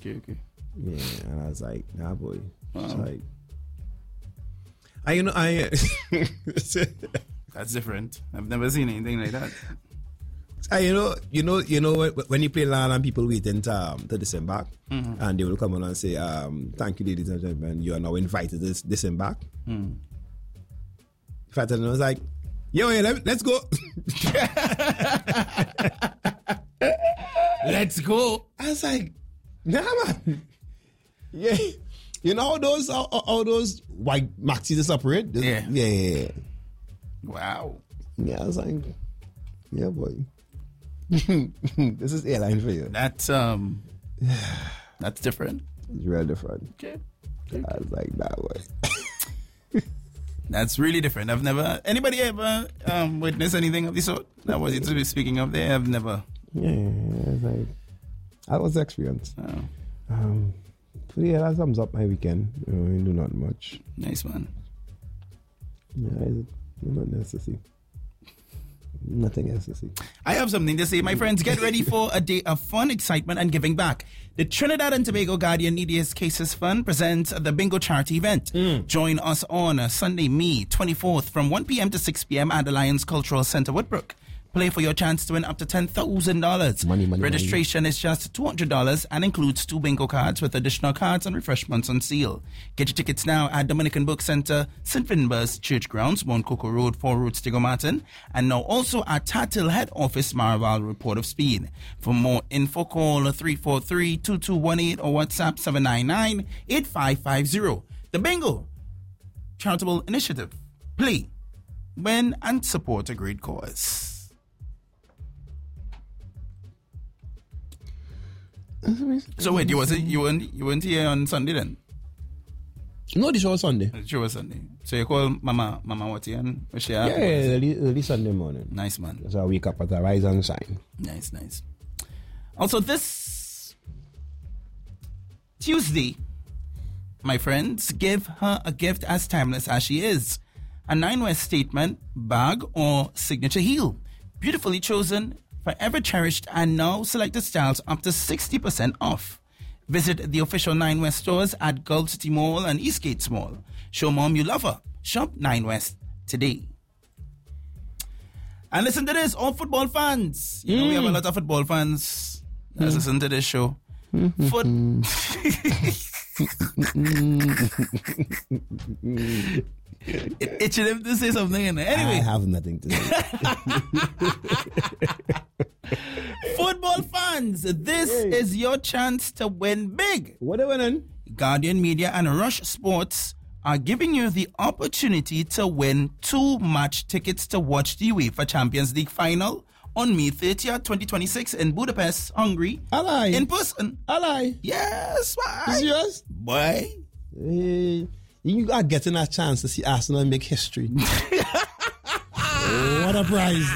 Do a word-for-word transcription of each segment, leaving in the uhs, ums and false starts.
Okay, okay. Yeah, and I was like, nah, boy. Wow. It's like, I, you know, I. That's different. I've never seen anything like that. I, you know, you know, you know, when you play LAN and people waiting to, um, to disembark, mm-hmm. and they will come on and say, um, "Thank you, ladies and gentlemen, you are now invited to dis- disembark." Mm. If I tell them, I was like, "Yo, yeah, let, let's go." Let's go. I was like, "Nah, man." Yeah, you know how those all, all those white maxis is separate. Yeah. yeah, yeah, yeah. Wow. Yeah, I was like, "Yeah, boy." This is airline for you. That's um, that's different. It's real different. Okay. I was like, nah, boy. That's really different. I've never. Anybody ever um witnessed anything of the sort? That was it. Speaking of there, I've never. Yeah, I was like, that was the experience. Oh. Um, so yeah, that sums up my weekend. You know, I didn't do not much. Nice man. Yeah, it's not necessary. Nothing else to see. I have something to say. My friends, get ready for a day of fun, excitement, and giving back. The Trinidad and Tobago Guardian Neediest Cases Fund presents the Bingo Charity Event. Mm. Join us on uh, Sunday, May twenty-fourth from one p.m. to six p.m. at the Lions Cultural Center, Woodbrook. Play for your chance to win up to ten thousand dollars. Money, money, Registration money. is just two hundred dollars and includes two bingo cards with additional cards and refreshments on seal. Get your tickets now at Dominican Book Center, Saint Finbar's Church Grounds, Mount Coco Road, four Roads, Tigo Martin, and now also at Tatil Head Office, Maraval, Report of Speed. For more info, call three four three, two two one eight or WhatsApp seven nine nine, eight five five zero. The Bingo Charitable Initiative. Play, win, and support a great cause. So wait, you wasn't you weren't you weren't here on Sunday then? No, this was Sunday. It was Sunday. So you call Mama Mama Wati and was she Yeah, yeah, early, early Sunday morning. Nice man. So I wake up at the rise and shine. Nice, nice. Also this Tuesday, my friends, give her a gift as timeless as she is. A Nine West statement, bag, or signature heel. Beautifully chosen, forever cherished, and now selected styles up to sixty percent off. Visit the official Nine West stores at Gulf City Mall and Eastgate Mall. Show mom you love her. Shop Nine West today. And listen to this, all football fans. You mm. know, we have a lot of football fans that mm. listen to this show. Foot. It, itching him to say something in there. Anyway, I have nothing to say. Football fans, this hey. is your chance to win big. What are we winning? Guardian Media and Rush Sports are giving you the opportunity to win two match tickets to watch the UEFA Champions League final on May thirtieth, twenty twenty-six in Budapest, Hungary. Aye. In person. Aye. Yes, why? Serious? Boy. Hey, you are getting a chance to see Arsenal make history. What a prize.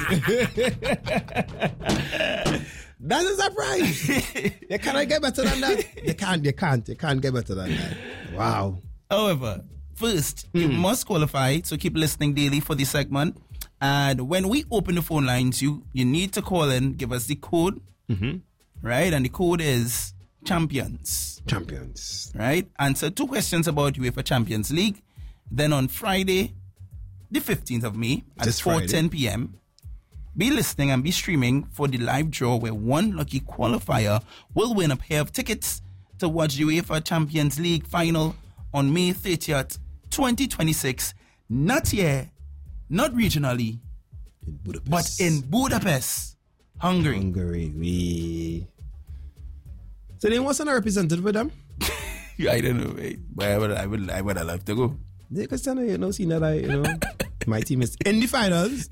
That is a prize. They cannot get better than that. They can't, they can't, they can't get better than that. Wow. However, first, hmm. you must qualify, so keep listening daily for this segment. And when we open the phone lines, you, you need to call in, give us the code, mm-hmm. right? And the code is Champions. Champions. Right? Answer two questions about UEFA Champions League. Then on Friday, the fifteenth of May at four ten p.m., be listening and be streaming for the live draw where one lucky qualifier will win a pair of tickets to watch the UEFA Champions League final on May thirtieth, twenty twenty-six. Not here, not regionally, in Budapest. but in Budapest, Hungary. Hungary, we. So then, what's a representative with them? I don't know, mate. But I would, I would, I would have loved to go. Yeah, because I know you know, see that I, you know, my team is in the finals.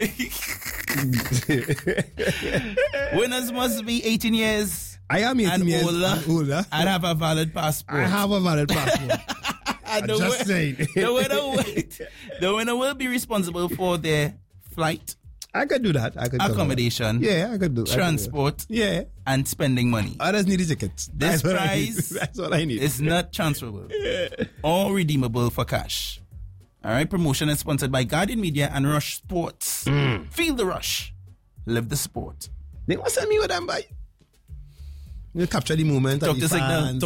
Winners must be eighteen years. I am eighteen and years older, and older, and have a valid passport. I have a valid passport. I'm just win- saying. The winner, will, the winner will be responsible for their flight. I could do that. I could accommodation. Yeah, I could do transport. I could do yeah, and spending money. I just need the tickets. This That's prize That's what I need. It's not transferable yeah. or redeemable for cash. All right, promotion is sponsored by Guardian Media and Rush Sports. Mm. Feel the rush, live the sport. They want to send me with them, boy. You capture the moment. Talk the signal.